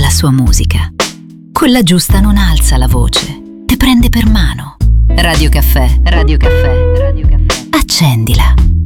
la sua musica. Quella giusta non alza la voce, te prende per mano. Radio Caffè, Radio Caffè, Radio Caffè. Accendila.